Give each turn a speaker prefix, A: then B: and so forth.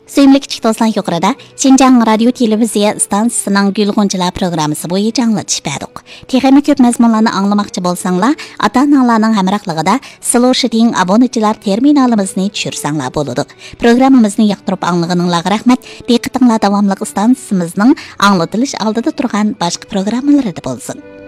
A: Söyümlü kichik do'stlar yuqorida Xinjiang radio televiziya stansiyasining Gulg'unchilar programmasi bo'yicha anglatish berdik. Texnik ko'p mazmunlarni anglamoqchi bo'lsanglar, ota-onalarning hamrohligida Sloshiting obunachilar terminalimizni tushirsanglar bo'ladi. Programmamizni yoqtirib anglaganinglarga rahmat. Diqqatinglar davomli stansiyasimizning anglatilish oldida turgan boshqa programmalarida bo'lsin.